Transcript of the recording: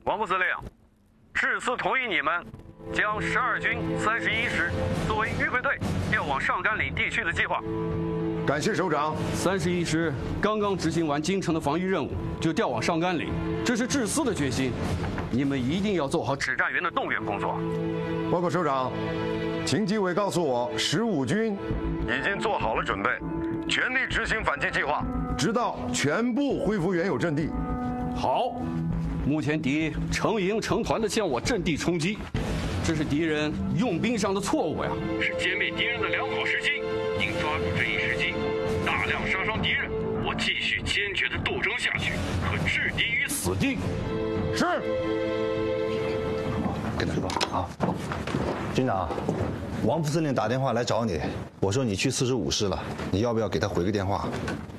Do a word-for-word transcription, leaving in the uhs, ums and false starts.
王副司令，致司同意你们将十二军三十一师作为预备队调往上甘岭地区的计划。 感谢首长。 三十一师刚刚执行完京城的防御任务，就调往上甘岭，这是致司的决心。你们一定要做好指战员的动员工作。 报告首长，秦基伟告诉我，十五军已经做好了准备，全力执行反击计划， 直到全部恢复原有阵地。 好，目前敌成营成团的向我阵地冲击，这是敌人用兵上的错误呀， 是歼灭敌人的良好时机，应抓住这一时机，大量杀伤敌人。我继续坚决的斗争下去，可置敌于死地。 是。 跟他说啊，军长，王副司令打电话来找你，我说你去四十五师了，你要不要给他回个电话？